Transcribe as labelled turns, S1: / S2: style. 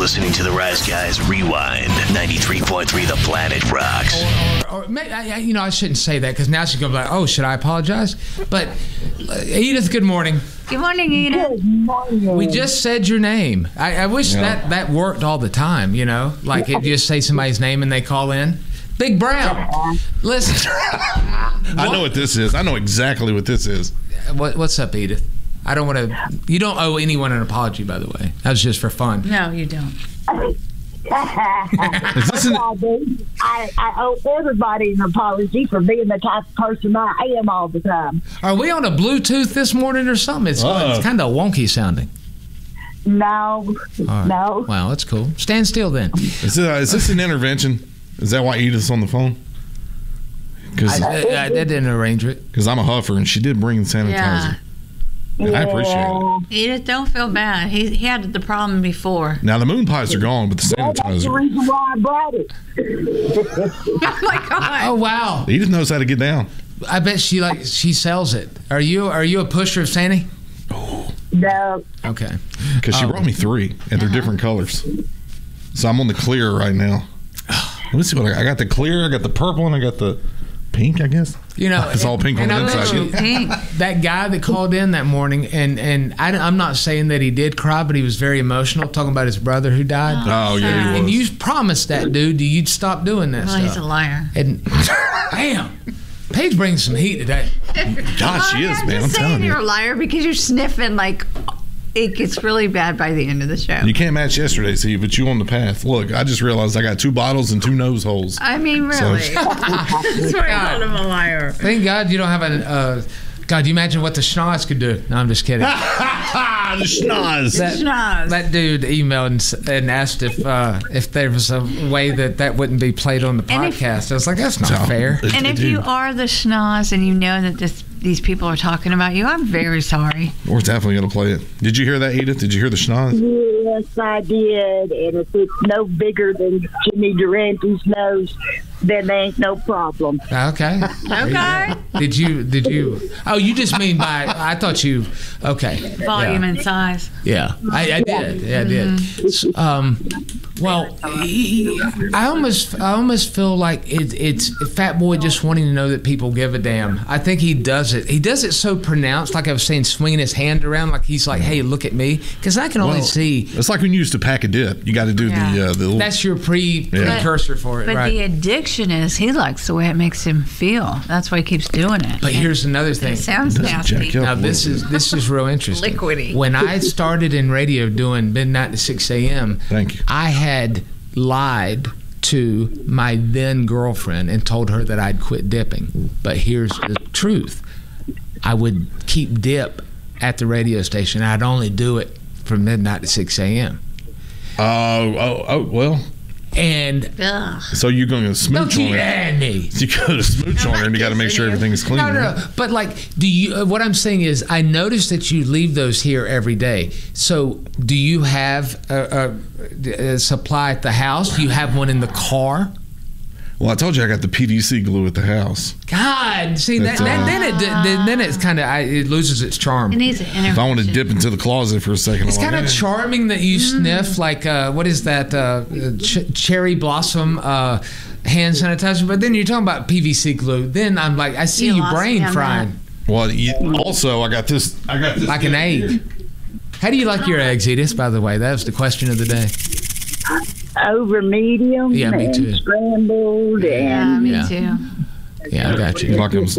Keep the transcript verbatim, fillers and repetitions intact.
S1: listening to the Rise Guys Rewind. ninety-three point three The Planet Rocks.
S2: Or, or, or may- I- you know, I shouldn't say that because now she's going to be like, oh, should I apologize? But uh, Edith, good morning.
S3: Good morning, Edith.
S4: Good morning.
S2: We just said your name. I, I wish
S5: Yeah.
S2: that, that worked all the time, you know? Like, if you just say somebody's name and they call in. Big Brown. Listen.
S5: I know what this is. I know exactly what this is.
S2: What, what's up, Edith? I don't want to... You don't owe anyone an apology, by the way. That was just for fun.
S3: No, you don't.
S5: Is this an,
S4: I, do. I, I owe everybody an apology for being the type of person I am all the time.
S2: Are we on a Bluetooth this morning or something? It's,
S5: Uh-oh.
S2: it's kind of wonky sounding.
S4: No,
S2: All right.
S4: no.
S2: Wow, that's cool. Stand still then.
S5: is, this, is this an intervention? Is that why Edith's on the phone? Because
S2: I, I, I didn't arrange it.
S5: I'm a huffer, and she did bring sanitizer.
S3: Yeah.
S5: And I appreciate it.
S3: Edith, don't feel bad. He, he had the problem before.
S5: Now, the moon pies are gone, but the
S4: That's the
S5: sanitizer.
S4: reason why I brought it.
S3: Oh, my God.
S2: Oh, wow.
S5: Edith knows how to get down.
S2: I bet she like she sells it. Are you are you a pusher of Sandy?
S4: No,
S2: Okay.
S5: Because she
S2: Oh.
S5: brought me three, and they're different colors. So I'm on the clear right now. Let me see what I got. I got the clear, I got the purple, and I got the pink, I guess.
S2: You know,
S5: It's all pink on
S2: and
S5: the
S2: I'm
S5: inside.
S2: actually-
S3: Pink.
S2: That guy that called in that morning, and and I, am not saying that he did cry, but he was very emotional, talking about his brother who died.
S5: Oh, yeah, he was.
S2: And you promised that dude that you'd stop doing that
S3: Well,
S2: stuff.
S3: he's a liar.
S2: And damn, Paige brings some heat today.
S5: Gosh, she
S3: Oh,
S5: is,
S3: I'm
S5: man. I'm
S3: just saying
S5: telling
S3: you're a
S5: you.
S3: liar because you're sniffing like it gets really bad by the end of the show.
S5: You can't match yesterday's heat, but you on the path. Look, I just realized I got two bottles and two nose holes.
S3: I mean,
S5: So-
S3: really. That's why I called him a liar.
S2: Thank God you don't have a. Uh, God, you imagine what the schnoz could do? No, I'm just kidding.
S5: the schnoz.
S2: That,
S3: Schnoz.
S2: that dude emailed and, s- and asked if uh, if there was a way that that wouldn't be played on the
S3: And if-
S2: podcast. I was like, that's not
S5: No.
S2: fair.
S3: And if you are the schnoz and you know that this these people are talking about you, I'm very sorry.
S5: We're definitely going to play it. Did you hear that, Edith? Did you hear the schnoz?
S4: yes, I did. And if it's no bigger than Jimmy Durante's nose, then there ain't no problem.
S2: Okay.
S3: Okay.
S2: Did you? Did you? Oh, you just mean by? I thought you. Okay.
S3: Volume
S2: Yeah.
S3: and size.
S2: Yeah, I, I did. Yeah, I did. Um, well, he- I almost, I almost feel like it, it's Fat Boy just wanting to know that people give a damn. I think he does it. He does it so pronounced, like I was saying, swinging his hand around, like he's like, "Hey, look at me," because I can only
S5: Well,
S2: see.
S5: It's like when you used to pack a dip. You got to do
S3: Yeah.
S5: the uh, the little.
S2: That's your pre
S5: Yeah.
S2: precursor for it,
S3: But
S2: right?
S3: the addiction is he likes the way it makes him feel. That's why he keeps doing it.
S2: But here's another thing.
S3: It sounds
S5: Doesn't
S3: nasty.
S5: jack you up.
S2: Now this is this is real interesting.
S3: Liquidy.
S2: When I started in radio doing midnight to six a.m.,
S5: Thank you.
S2: I had lied to my then girlfriend and told her that I'd quit dipping. But here's the truth: I would keep dip at the radio station. I'd only do it from midnight to six a.m.
S5: Uh, oh, oh, well.
S2: And
S3: Ugh.
S5: So you're going to
S2: don't
S5: smooch
S2: keep
S5: on her.
S2: at me.
S5: You go to smooch on her, and you got to make sure everything is clean.
S2: No, no,
S5: right?
S2: no. But like, do you? Uh, what I'm saying is, I noticed that you leave those here every day. So, do you have a, a, a supply at the house? Do you have one in the car?
S5: Well, I told you I got the P V C glue at the house.
S2: God, see that,
S5: That's, uh,
S2: that then it then, then it's kind of it loses its charm.
S3: It needs an intervention.
S5: If I want to dip into the closet for a second,
S2: It's
S5: I'm
S2: kind
S5: like,
S2: of
S5: eh.
S2: charming that you sniff like uh, what is that uh, ch- cherry blossom uh, hand sanitizer, but then you're talking about P V C glue. Then I'm like, I see
S3: You
S2: your
S3: lost me
S2: brain
S3: on
S2: frying
S5: Well, you, also I got this. I got this
S2: like an egg. How do you like your eggs, Edith? By the way, that was the question of the day.
S4: Over medium
S2: Yeah, me
S4: and
S2: too.
S4: scrambled
S3: Yeah,
S4: and
S3: me
S2: Yeah.
S3: too.
S2: Yeah, I got you.
S5: Like I'm